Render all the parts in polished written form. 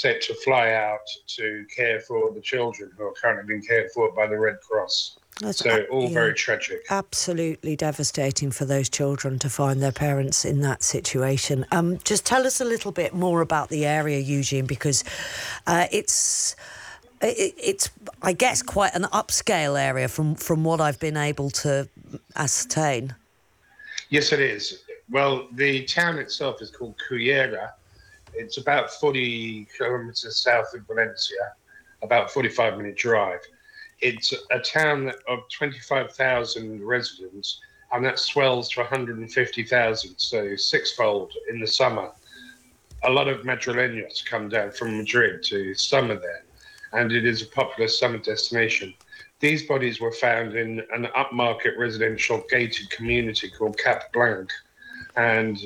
set to fly out to care for the children who are currently being cared for by the Red Cross. Very tragic. Absolutely devastating for those children to find their parents in that situation. Just tell us a little bit more about the area, Eugene, because it's I guess quite an upscale area from what I've been able to ascertain. Yes, it is. Well, the town itself is called Cullera. It's about 40 kilometers south of Valencia, about 45-minute drive. It's a town of 25,000 residents, and that swells to 150,000, so sixfold in the summer. A lot of Madrileños come down from Madrid to summer there, and it is a popular summer destination. These bodies were found in an upmarket residential gated community called Cap Blanc, and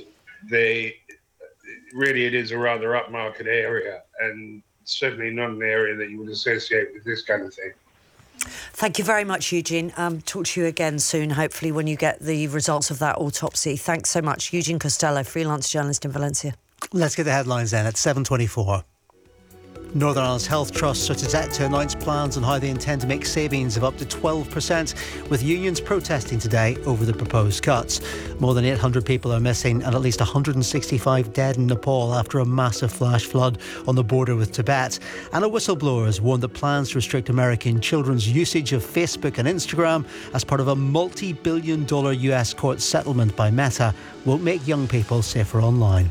it is a rather upmarket area, and certainly not an area that you would associate with this kind of thing. Thank you very much, Eugene. Talk to you again soon, hopefully, when you get the results of that autopsy. Thanks so much. Eugene Costello, freelance journalist in Valencia. Let's get the headlines then at 7:24. Northern Ireland's Health Trust are set to announce plans on how they intend to make savings of up to 12%, with unions protesting today over the proposed cuts. More than 800 people are missing and at least 165 dead in Nepal after a massive flash flood on the border with Tibet. And a whistleblower has warned that plans to restrict American children's usage of Facebook and Instagram as part of a multi-billion-dollar US court settlement by Meta won't make young people safer online.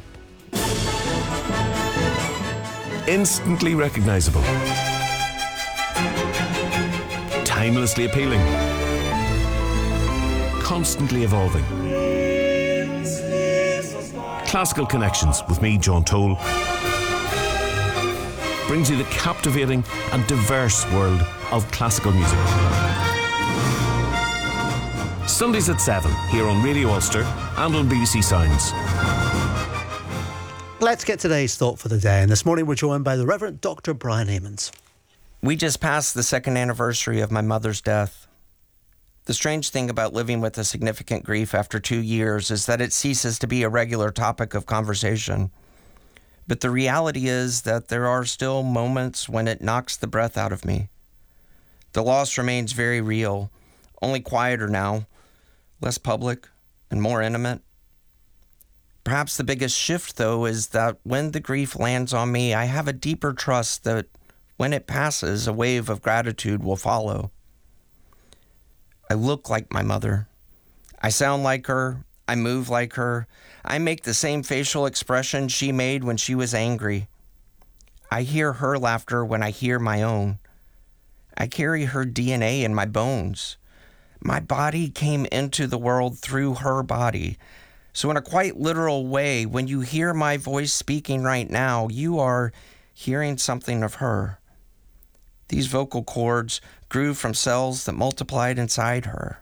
Instantly recognisable, timelessly appealing, constantly evolving. Classical Connections with me, John Toll, brings you the captivating and diverse world of classical music. Sundays at 7 here on Radio Ulster and on BBC Sounds. Let's get today's thought for the day, and this morning we're joined by the Reverend Dr. Brian Amons. We just passed the second anniversary of my mother's death. The strange thing about living with a significant grief after 2 years is that it ceases to be a regular topic of conversation. But the reality is that there are still moments when it knocks the breath out of me. The loss remains very real, only quieter now, less public and more intimate. Perhaps the biggest shift, though, is that when the grief lands on me, I have a deeper trust that when it passes, a wave of gratitude will follow. I look like my mother. I sound like her. I move like her. I make the same facial expression she made when she was angry. I hear her laughter when I hear my own. I carry her DNA in my bones. My body came into the world through her body. So in a quite literal way, when you hear my voice speaking right now, you are hearing something of her. These vocal cords grew from cells that multiplied inside her.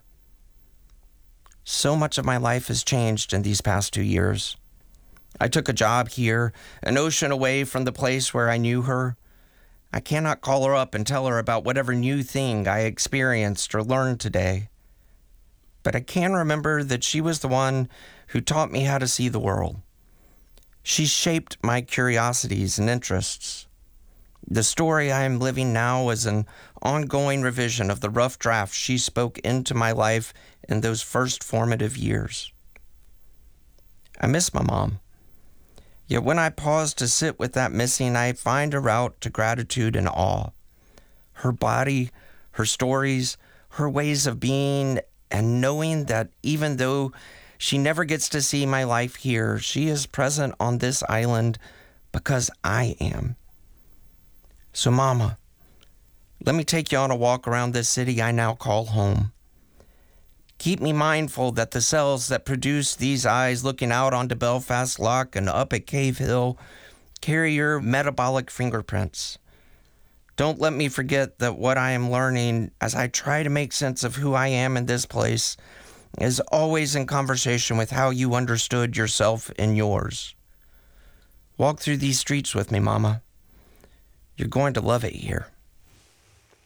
So much of my life has changed in these past 2 years. I took a job here, an ocean away from the place where I knew her. I cannot call her up and tell her about whatever new thing I experienced or learned today. But I can remember that she was the one who taught me how to see the world. She shaped my curiosities and interests. The story I am living now is an ongoing revision of the rough draft she spoke into my life in those first formative years. I miss my mom. Yet when I pause to sit with that missing, I find a route to gratitude and awe. Her body, her stories, her ways of being, and knowing that even though she never gets to see my life here, she is present on this island because I am. So, Mama, let me take you on a walk around this city I now call home. Keep me mindful that the cells that produce these eyes looking out onto Belfast Lough and up at Cave Hill carry your metabolic fingerprints. Don't let me forget that what I am learning as I try to make sense of who I am in this place is always in conversation with how you understood yourself and yours. Walk through these streets with me, Mama. You're going to love it here.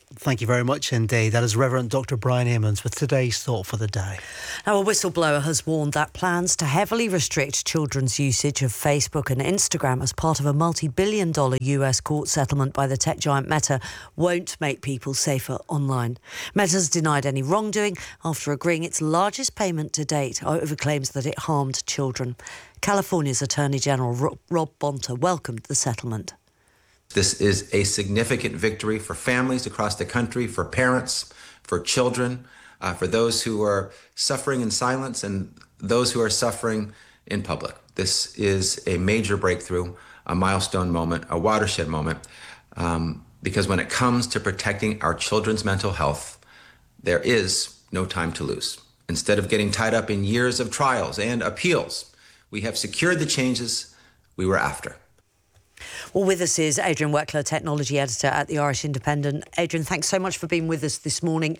Thank you very much indeed. That is Reverend Dr. Brian Emmons with today's thought for the day. Now, a whistleblower has warned that plans to heavily restrict children's usage of Facebook and Instagram as part of a multi-billion-dollar US court settlement by the tech giant Meta won't make people safer online. Meta's denied any wrongdoing after agreeing its largest payment to date over claims that it harmed children. California's Attorney General Rob Bonta welcomed the settlement. This is a significant victory for families across the country, for parents, for children, for those who are suffering in silence and those who are suffering in public. This is a major breakthrough, a milestone moment, a watershed moment, because when it comes to protecting our children's mental health, there is no time to lose. Instead of getting tied up in years of trials and appeals, we have secured the changes we were after. Well, with us is Adrian Weckler, technology editor at the Irish Independent. Adrian, thanks so much for being with us this morning.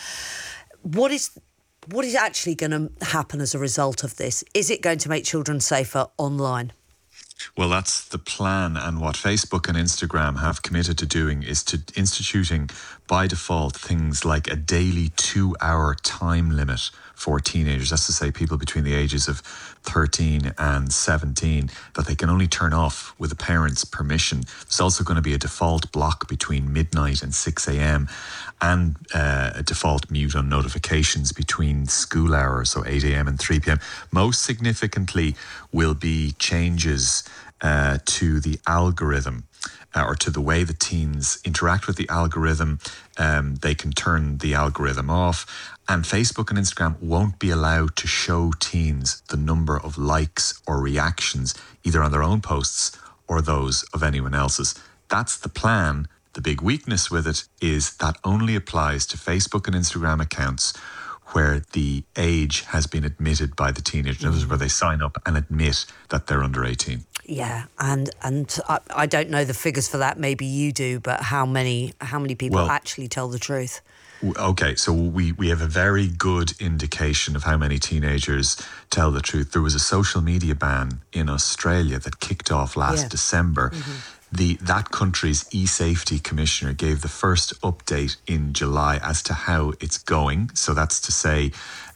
What is actually going to happen as a result of this? Is it going to make children safer online? Well, that's the plan, and what Facebook and Instagram have committed to doing is to instituting by default things like a daily 2-hour time limit for teenagers. That's to say people between the ages of 13 and 17 that they can only turn off with a parent's permission. There's also going to be a default block between midnight and 6 a.m. and a default mute on notifications between school hours, so 8 a.m. and 3 p.m. Most significantly will be changes to the algorithm or to the way the teens interact with the algorithm. They can turn the algorithm off, and Facebook and Instagram won't be allowed to show teens the number of likes or reactions either on their own posts or those of anyone else's. That's the plan. The big weakness with it is that only applies to Facebook and Instagram accounts where the age has been admitted by the teenager. In other words, where they sign up and admit that they're under 18. Yeah, and I don't know the figures for that. Maybe you do, but how many people actually tell the truth? Okay, so we have a very good indication of how many teenagers tell the truth. There was a social media ban in Australia that kicked off last December. That country's e-safety commissioner gave the first update in July as to how it's going. So that's to say,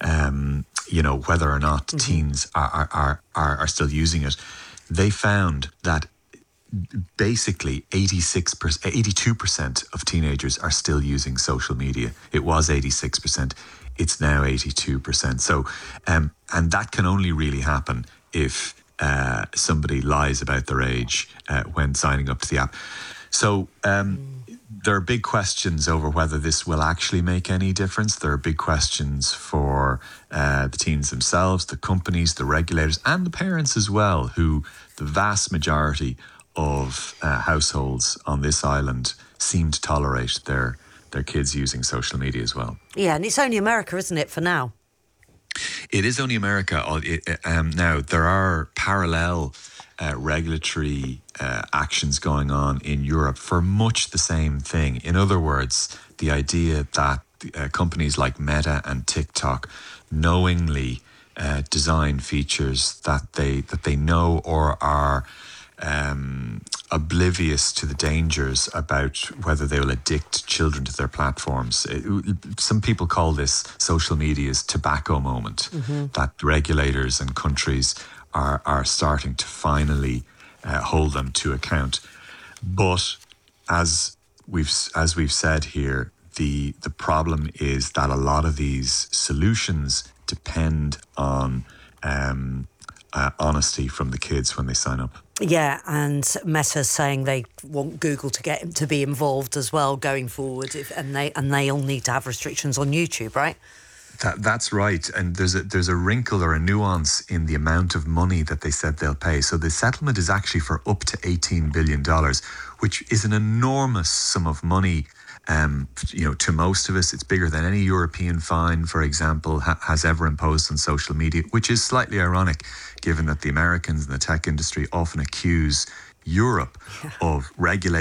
whether or not teens are still using it. They found that basically 82% of teenagers are still using social media. It was 86%. It's now 82%. So, and that can only really happen if somebody lies about their age when signing up to the app. So there are big questions over whether this will actually make any difference. There are big questions for the teens themselves, the companies, the regulators, and the parents as well, who the vast majority of households on this island seem to tolerate their kids using social media as well. Yeah, and it's only America, isn't it, for now? It is only America. Now, there are parallel regulatory actions going on in Europe for much the same thing. In other words, the idea that companies like Meta and TikTok knowingly design features that they know or are oblivious to the dangers about whether they will addict children to their platforms. Some people call this social media's tobacco moment, that regulators and countries are starting to finally hold them to account. But as we've said here, the problem is that a lot of these solutions depend on honesty from the kids when they sign up. Yeah, and Meta's saying they want Google to get to be involved as well going forward, and they'll need to have restrictions on YouTube, right? That's right, and there's a wrinkle or a nuance in the amount of money that they said they'll pay. So the settlement is actually for up to $18 billion, which is an enormous sum of money. To most of us, it's bigger than any European fine, for example, has ever imposed on social media, which is slightly ironic, given that the Americans in the tech industry often accuse Europe of regulating